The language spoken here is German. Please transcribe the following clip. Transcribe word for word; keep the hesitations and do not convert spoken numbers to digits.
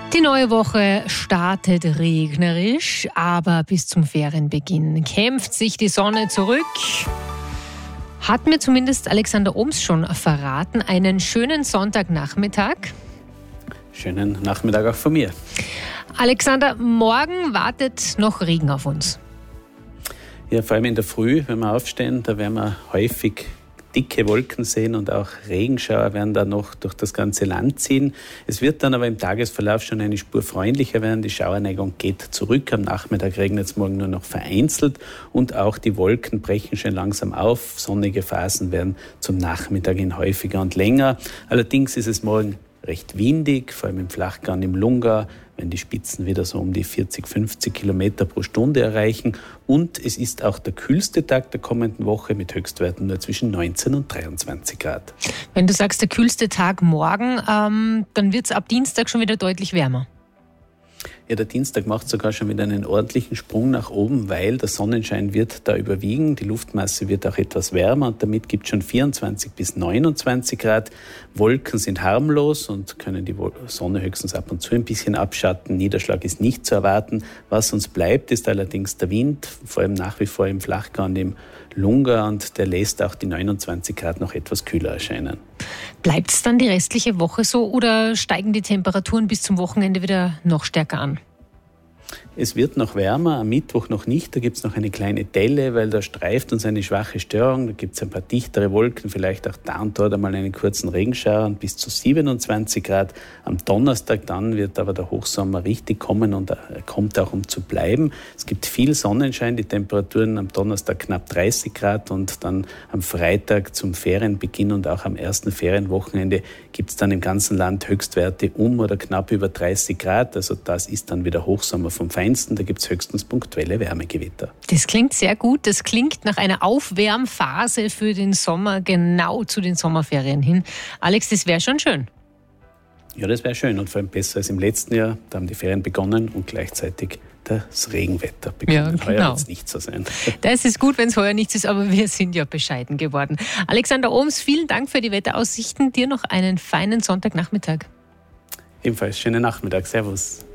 Die neue Woche startet regnerisch, aber bis zum Ferienbeginn kämpft sich die Sonne zurück. Hat mir zumindest Alexander Ohms schon verraten. Einen schönen Sonntagnachmittag. Schönen Nachmittag auch von mir. Alexander, morgen wartet noch Regen auf uns. Ja, vor allem in der Früh, wenn wir aufstehen, da werden wir häufig dicke Wolken sehen und auch Regenschauer werden da noch durch das ganze Land ziehen. Es wird dann aber im Tagesverlauf schon eine Spur freundlicher werden. Die Schauerneigung geht zurück. Am Nachmittag regnet es morgen nur noch vereinzelt und auch die Wolken brechen schon langsam auf. Sonnige Phasen werden zum Nachmittag hin häufiger und länger. Allerdings ist es morgen recht windig, vor allem im Flachgau und im Lungau, wenn die Spitzen wieder so um die vierzig, fünfzig Kilometer pro Stunde erreichen. Und es ist auch der kühlste Tag der kommenden Woche mit Höchstwerten nur zwischen neunzehn und dreiundzwanzig Grad. Wenn du sagst, der kühlste Tag morgen, ähm, dann wird es ab Dienstag schon wieder deutlich wärmer. Ja, der Dienstag macht sogar schon wieder einen ordentlichen Sprung nach oben, weil der Sonnenschein wird da überwiegen. Die Luftmasse wird auch etwas wärmer und damit gibt es schon vierundzwanzig bis neunundzwanzig Grad. Wolken sind harmlos und können die Sonne höchstens ab und zu ein bisschen abschatten. Niederschlag ist nicht zu erwarten. Was uns bleibt, ist allerdings der Wind, vor allem nach wie vor im Flachgau und im Lungau, und der lässt auch die neunundzwanzig Grad noch etwas kühler erscheinen. Bleibt es dann die restliche Woche so oder steigen die Temperaturen bis zum Wochenende wieder noch stärker an? Es wird noch wärmer, am Mittwoch noch nicht. Da gibt es noch eine kleine Delle, weil da streift uns eine schwache Störung. Da gibt es ein paar dichtere Wolken, vielleicht auch da und dort einmal einen kurzen Regenschauer und bis zu siebenundzwanzig Grad. Am Donnerstag dann wird aber der Hochsommer richtig kommen und er kommt auch, um zu bleiben. Es gibt viel Sonnenschein, die Temperaturen am Donnerstag knapp dreißig Grad und dann am Freitag zum Ferienbeginn und auch am ersten Ferienwochenende gibt es dann im ganzen Land Höchstwerte um oder knapp über dreißig Grad. Also das ist dann wieder Hochsommer vom Feinsten. Da gibt es höchstens punktuelle Wärmegewitter. Das klingt sehr gut. Das klingt nach einer Aufwärmphase für den Sommer, genau zu den Sommerferien hin. Alex, das wäre schon schön. Ja, das wäre schön und vor allem besser als im letzten Jahr. Da haben die Ferien begonnen und gleichzeitig das Regenwetter begonnen. Ja, genau. Heuer wird es nicht so sein. Das ist gut, wenn es heuer nichts ist, aber wir sind ja bescheiden geworden. Alexander Ohms, vielen Dank für die Wetteraussichten. Dir noch einen feinen Sonntagnachmittag. Ebenfalls schönen Nachmittag. Servus.